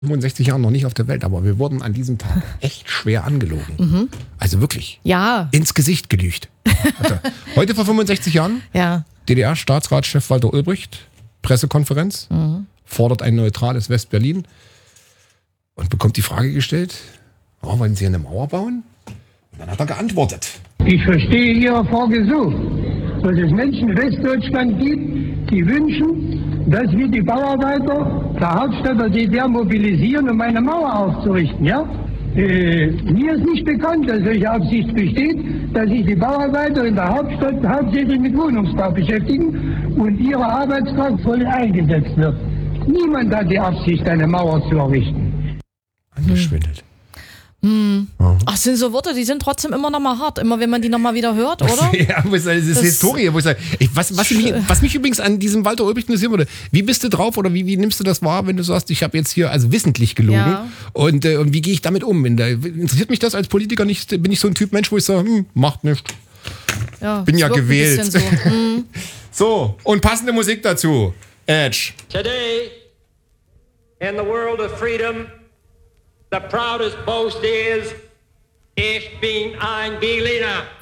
65 Jahren noch nicht auf der Welt, aber wir wurden an diesem Tag echt schwer angelogen. Also wirklich. Ja. Ins Gesicht gelügt. Also, heute vor 65 Jahren, Ja. DDR-Staatsratschef Walter Ulbricht, Pressekonferenz, fordert ein neutrales West-Berlin und bekommt die Frage gestellt, wollen Sie eine Mauer bauen? Und dann hat er geantwortet. Ich verstehe Ihre Frage so, dass es Menschen in Westdeutschland gibt, die wünschen, dass wir die Bauarbeiter der Hauptstadt der DDR mobilisieren, um eine Mauer aufzurichten, ja? Mir ist nicht bekannt, dass solche Absicht besteht, dass sich die Bauarbeiter in der Hauptstadt hauptsächlich mit Wohnungsbau beschäftigen und ihre Arbeitskraft voll eingesetzt wird. Niemand hat die Absicht, eine Mauer zu errichten. Angeschwindelt. Ach, sind so Worte, die sind trotzdem immer noch mal hart, immer wenn man die noch mal wieder hört, oder? Ja, das ist Historie. Was mich übrigens an diesem Walter Ulbricht interessieren würde, wie bist du drauf oder wie nimmst du das wahr, wenn du sagst, ich habe jetzt hier also wissentlich gelogen und wie gehe ich damit um? Interessiert mich das als Politiker nicht? Bin ich so ein Typ Mensch, wo ich sage, macht nichts. Ja, Bin ja gewählt. So. So, und passende Musik dazu. Edge. Today, in the world of freedom, the proudest boast is, ich bin ein Berliner.